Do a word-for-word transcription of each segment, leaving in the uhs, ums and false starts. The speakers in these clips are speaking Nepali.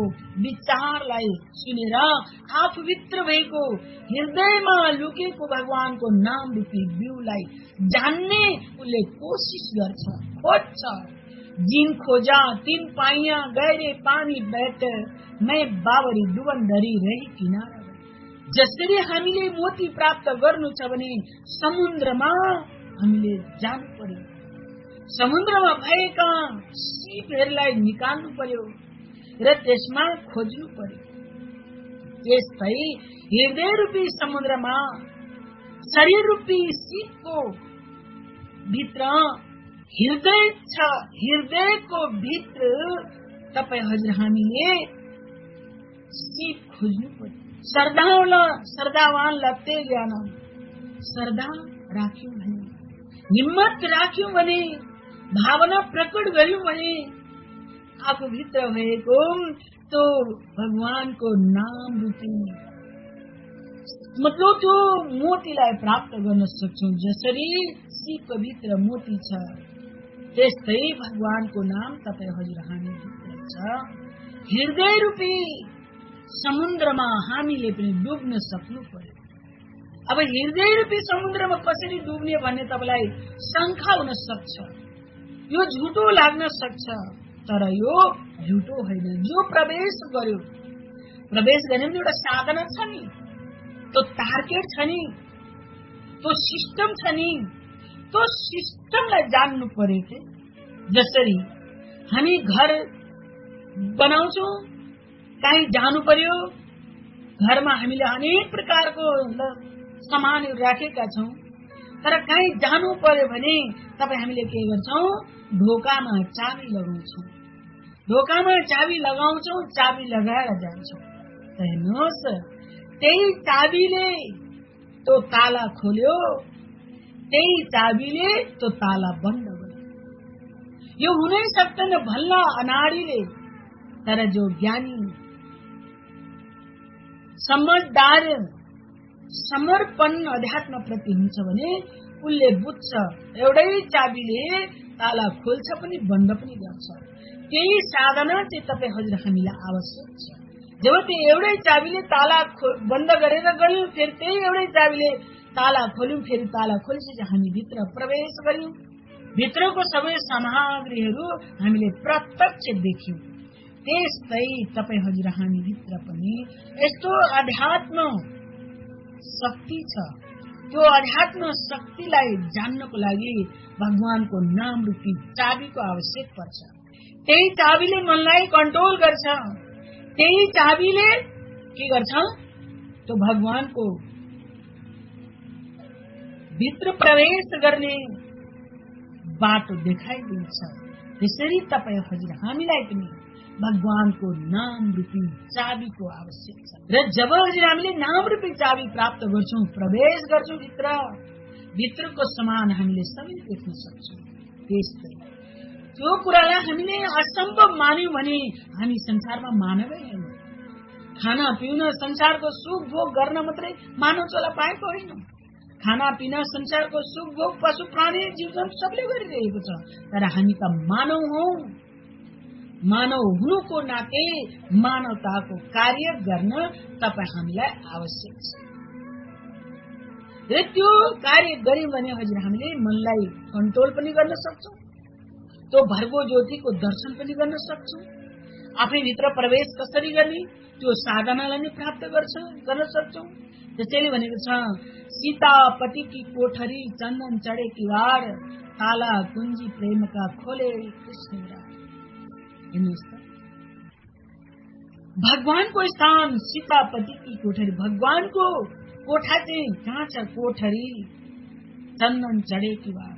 विचारलाई सुनेर आफूभित्र भएको हृदयमा लुकेको भगवानको नाम रूपी बिउलाई जान्ने उसले कोसिस गर्छ, खोज्छ। जिन खोजा तिन पाइया, गहरे पानी बैठ मैं बाबरी डुबन डरी रही किनारा। जसरी हामीले मोती प्राप्त गर्नु छ भने समुद्रमा हामीले जानु पर्यो, समुद्रमा भएका सीपहरूलाई निकाल्नु पर्यो र त्यसमा खोज्नु पर्यो। त्यस्तै हृदय रूपी समुद्रमा शरीर रूपी सीपको भित्र हृदय छ। हृदयको भित्र तपाईं हजुर हामीले सीप खोज्नु पर्यो। श्रद्धावान श्रद्धावान लगते ज्ञान, श्रद्धा राख्यौं भने, हिम्मत राख्यौं भने, भावना प्रकट गर्यौं भने आफू भित्र भएको तो भगवानको नाम रूपी मतलब त्यो मोतीलाई प्राप्त गर्न सक्छौं। जसरी सीपको भित्र मोती छ त्यस्तै भगवानको नाम तपाईं हजुर हामी भित्र छ। हृदय रूपी समुद्रमा हामीले पनि डुब्न सक्नु पर्यो। अब हृदय रूपी समुद्रमा कसरी डुब्ने भन्ने तपाईलाई शंका हुन सक्छ, यो झुटो लाग्न सक्छ, तर यो झुटो होइन। जो प्रवेश गर्यो, प्रवेश गर्ने एउटा साधना छ नि, त्यो टार्गेट छ नि, त्यो सिस्टम छ नि, त्यो सिस्टमलाई जान्नु पर्यो के। जसरी हामी घर बनाउँछौं, कहीं जानु पर्यो, घरमा हामीले अनेक प्रकारको सामानहरू राखेका छौं, तर कहीं जानु पर्यो भने तपाईं हामीले के गर्छौं, ढोकामा चाबी लगाउँछौं, ढोकामा चाबी लगाउँछौं, चाबी लगाएर जान्छौं। हेर्नुहोस्, त्यही चाबीले त्यो ताला खोल्यो, त्यही चाबीले त्यो ताला बन्द गर्यो। यो हुनै सक्दैन भल्ला अनाडीले, तर जो ज्ञानी समझदार समर्पण अध्यात्म प्रति हुन्छ भने उसले बुझ्छ एउटै चाबीले ताला खोल्छ पनि बन्द पनि गर्छ। त्यही साधना चाहिँ तपाईं हजुर हामीलाई आवश्यक छ। जब त्यो एउटै चाबीले ताला बन्द गरेर गयौं, फेरि त्यही एउटै चाबीले ताला खोल्यौं, फेरि ताला खोलेपछि हामी भित्र प्रवेश गर्यौं, भित्रको सबै सामग्रीहरू हामीले प्रत्यक्ष देख्यौं। त्यस्तै तपाईं हजुर हामी भित्र पनि यस्तो अध्यात्म शक्ति छ। त्यो अध्यात्म शक्तिलाई जान्नको लागि भगवानको नाम रूपी चाबीको आवश्यक पर्छ। त्यही चाबीले मनलाई कन्ट्रोल गर्छ, त्यही चाबीले के गर्छ, त्यो भगवानको भित्र प्रवेश गर्ने बाटो देखाइदिन्छ। त्यसरी तपाईं हजुर हामीलाई पनि भगवानको नाम रूपी चाबीको आवश्यक छ। र जब हजुर हामीले नाम रूपी चाबी प्राप्त गर्छौं, प्रवेश गर्छौं भित्र, भित्रको समान हामीले सबै देख्न सक्छौं। त्यस्तै त्यो कुरालाई हामीले असम्भव मान्यौं भने हामी संसारमा मानवै होइन। खाना पिउन, संसारको सुख भोग गर्न मात्रै मानव चला पाएको होइन। खाना पिना, संसारको सुख भोग पशु प्राणी जीव जन्तु सबले गरिरहेको छ, तर हामी त मानव हौं। मानव हुनुको नाते मानवताको कार्य गर्न तपाईं हामीलाई आवश्यक छ। र त्यो कार्य गर्यौं भने हजुर हामीले मनलाई कन्ट्रोल पनि गर्न सक्छौं, त्यो भर्गो ज्योतिको दर्शन पनि गर्न सक्छौं। आफै भित्र प्रवेश कसरी गर्ने त्यो साधनालाई नै प्राप्त गर्छ गर्न सक्छौं। त्यसैले भनेको छ, सीतापति की कोठरी चन्दन चढे किवार, ताला कुञ्जी प्रेम का खोले कृष्ण विराट। भगवानको स्थान सीतापति की कोठरी, भगवानको कोठा चाहिँ कहाँ छ, कोठरी चन्दन चढे किवार।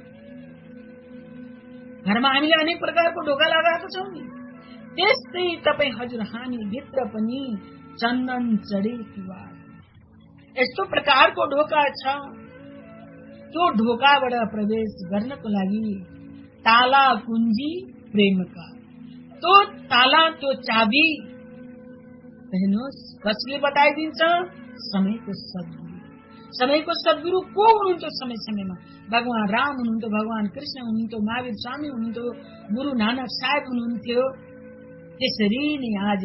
घरमा हामीले अनेक प्रकारको ढोका लगाएको छौं नि, त्यस्तै तपाईं हजुर हामी भित्र पनि चन्दन चढे किवार यस्तो प्रकारको ढोका छ। त्यो ढोकाबाट प्रवेश गर्नको लागि ताला कुञ्जी प्रेम का, तो ताला तो चाबी हेर्नुहोस् कसले बताइदिन्छ, समयको सद्गुरु। समयको सद्गुरु को हुनुहुन्थ्यो? समय समयमा भगवान राम हुनुहुन्थ्यो, भगवान कृष्ण हुनुहुन्थ्यो, महावीर स्वामी हुनुहुन्थ्यो, गुरु नानक साहेब हुनुहुन्थ्यो। त्यसरी नै आज